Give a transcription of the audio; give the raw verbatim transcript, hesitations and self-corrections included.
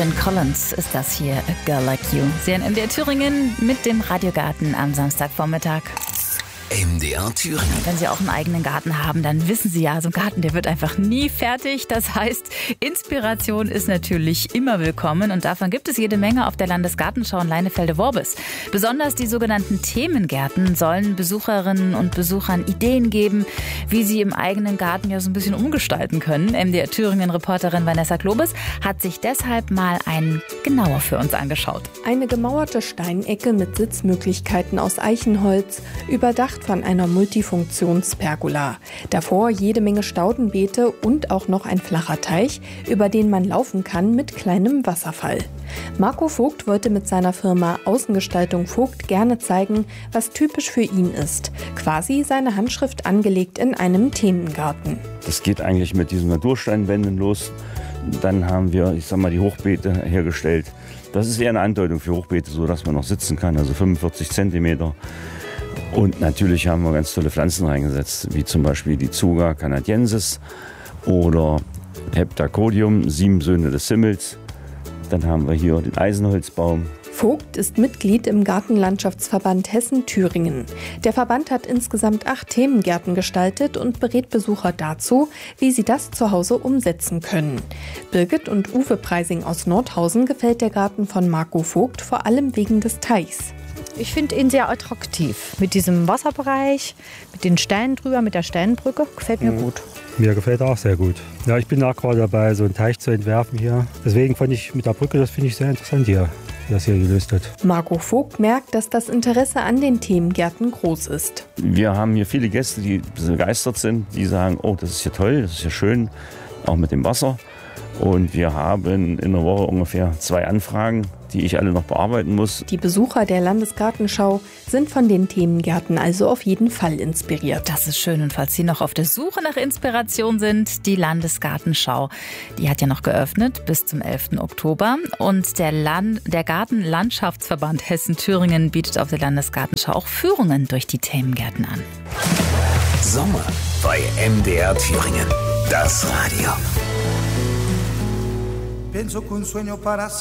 Phil Collins ist das hier, A Girl Like You. Sie in M D R Thüringen mit dem Radiogarten am Samstagvormittag. M D R Thüringen. Wenn Sie auch einen eigenen Garten haben, dann wissen Sie ja, so ein Garten, der wird einfach nie fertig. Das heißt, Inspiration ist natürlich immer willkommen und davon gibt es jede Menge auf der Landesgartenschau in Leinefelde-Worbis. Besonders die sogenannten Themengärten sollen Besucherinnen und Besuchern Ideen geben, wie sie im eigenen Garten ja so ein bisschen umgestalten können. M D R Thüringen-Reporterin Vanessa Klobes hat sich deshalb mal einen genauer für uns angeschaut. Eine gemauerte Steinecke mit Sitzmöglichkeiten aus Eichenholz, überdacht von einer Multifunktionspergola. Davor jede Menge Staudenbeete und auch noch ein flacher Teich, über den man laufen kann mit kleinem Wasserfall. Marco Vogt wollte mit seiner Firma Außengestaltung Vogt gerne zeigen, was typisch für ihn ist. Quasi seine Handschrift angelegt in einem Themengarten. Das geht eigentlich mit diesen Natursteinwänden los. Dann haben wir, ich sag mal, die Hochbeete hergestellt. Das ist eher eine Andeutung für Hochbeete, so dass man noch sitzen kann, also fünfundvierzig Zentimeter. Und natürlich haben wir ganz tolle Pflanzen reingesetzt, wie zum Beispiel die Tsuga canadiensis oder Heptacodium, sieben Söhne des Himmels. Dann haben wir hier den Eisenholzbaum. Vogt ist Mitglied im Gartenlandschaftsverband Hessen-Thüringen. Der Verband hat insgesamt acht Themengärten gestaltet und berät Besucher dazu, wie sie das zu Hause umsetzen können. Birgit und Uwe Preising aus Nordhausen gefällt der Garten von Marco Vogt vor allem wegen des Teichs. Ich finde ihn sehr attraktiv. Mit diesem Wasserbereich, mit den Steinen drüber, mit der Steinbrücke. Gefällt mir mhm. gut. Mir gefällt auch sehr gut. Ja, ich bin da gerade dabei, so einen Teich zu entwerfen hier. Deswegen fand ich mit der Brücke, das finde ich sehr interessant hier, wie das hier gelöst hat. Marco Vogt merkt, dass das Interesse an den Themengärten groß ist. Wir haben hier viele Gäste, die begeistert sind, die sagen, oh, das ist hier toll, das ist hier schön, auch mit dem Wasser. Und wir haben in der Woche ungefähr zwei Anfragen, die ich alle noch bearbeiten muss. Die Besucher der Landesgartenschau sind von den Themengärten also auf jeden Fall inspiriert. Das ist schön. Und falls Sie noch auf der Suche nach Inspiration sind, die Landesgartenschau, die hat ja noch geöffnet bis zum elften Oktober. Und der, Land, der Gartenlandschaftsverband Hessen-Thüringen bietet auf der Landesgartenschau auch Führungen durch die Themengärten an. Sommer bei M D R Thüringen. Das Radio. Penso que un sueño para